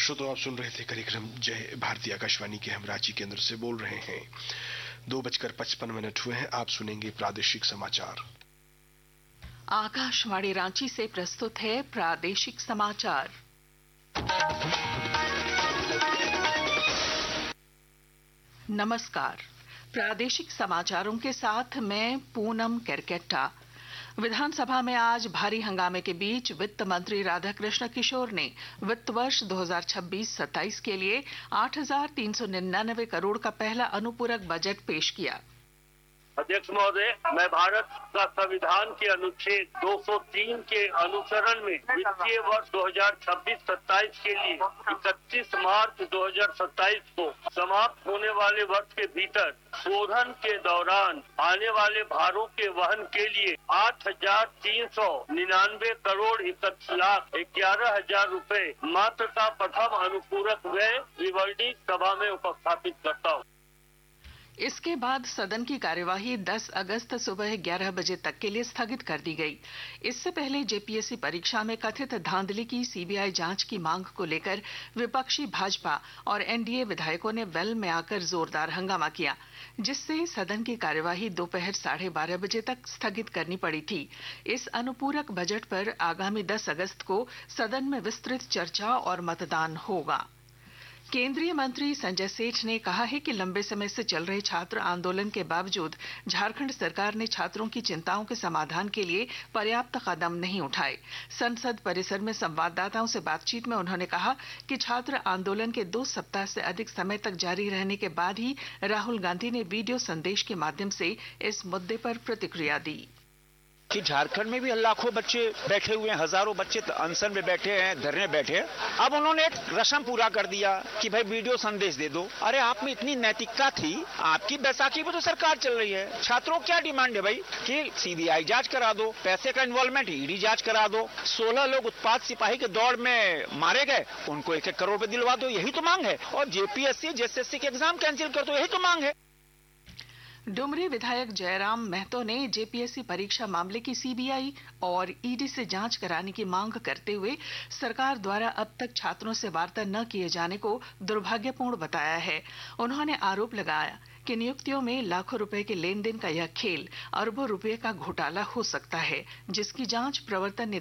श्रोताओ, आप सुन रहे थे कार्यक्रम जय भारतीय आकाशवाणी के हम रांची केंद्र से बोल रहे हैं। 2:55 हुए हैं। आप सुनेंगे प्रादेशिक समाचार। आकाशवाणी रांची से प्रस्तुत है प्रादेशिक समाचार। नमस्कार। प्रादेशिक समाचारों के साथ मैं पूनम केरकेट्टा। विधानसभा में आज भारी हंगामे के बीच वित्त मंत्री राधाकृष्ण किशोर ने वित्त वर्ष 2026-27 के लिए 8,399 करोड़ का पहला अनुपूरक बजट पेश किया। अध्यक्ष महोदय, मैं भारत का संविधान के अनुच्छेद 203 के अनुसरण में वित्तीय वर्ष 2026-27 के लिए 31 मार्च 2027 को समाप्त होने वाले वर्ष के भीतर शोधन के दौरान आने वाले भारों के वहन के लिए 8,399 करोड़ 31 लाख 11,000 रुपए मात्र का प्रथम अनुपूरक व्यय विवर्णी सभा में उपस्थापित करता हूँ। इसके बाद सदन की कार्यवाही 10 अगस्त सुबह 11 बजे तक के लिए स्थगित कर दी गई। इससे पहले जेपीएससी परीक्षा में कथित धांधली की सीबीआई जांच की मांग को लेकर विपक्षी भाजपा और एनडीए विधायकों ने वेल में आकर जोरदार हंगामा किया, जिससे सदन की कार्यवाही दोपहर 12:30 बजे तक स्थगित करनी पड़ी थी। इस अनुपूरक बजट पर आगामी 10 अगस्त को सदन में विस्तृत चर्चा और मतदान होगा। केंद्रीय मंत्री संजय सेठ ने कहा है कि लंबे समय से चल रहे छात्र आंदोलन के बावजूद झारखंड सरकार ने छात्रों की चिंताओं के समाधान के लिए पर्याप्त कदम नहीं उठाए। संसद परिसर में संवाददाताओं से बातचीत में उन्होंने कहा कि छात्र आंदोलन के 2 सप्ताह से अधिक समय तक जारी रहने के बाद ही राहुल गांधी ने वीडियो संदेश के माध्यम से इस मुद्दे पर प्रतिक्रिया दी कि झारखंड में भी लाखों बच्चे बैठे हुए हैं, हजारों बच्चे अनशन में बैठे हैं, धरने बैठे हैं। अब उन्होंने एक रस्म पूरा कर दिया कि भाई वीडियो संदेश दे दो। अरे आप में इतनी नैतिकता थी, आपकी बैसाखी में तो सरकार चल रही है। छात्रों क्या डिमांड है भाई कि सीबीआई जांच करा दो, पैसे का इन्वॉल्वमेंट ईडी जांच करा दो, 16 लोग उत्पाद सिपाही के दौड़ में मारे गए, उनको 1-1 करोड़ रुपए दिलवा दो, यही तो मांग है। और जेपीएससी जेएसएससी के एग्जाम कैंसिल कर दो, यही तो मांग है। डुमरी विधायक जयराम महतो ने जेपीएससी परीक्षा मामले की सीबीआई और ईडी से जांच कराने की मांग करते हुए सरकार द्वारा अब तक छात्रों से वार्ता न किए जाने को दुर्भाग्यपूर्ण बताया है। उन्होंने आरोप लगाया कि नियुक्तियों में लाखों रुपए के लेन देन का यह खेल अरबों रुपए का घोटाला हो सकता है, जिसकी जांच प्रवर्तन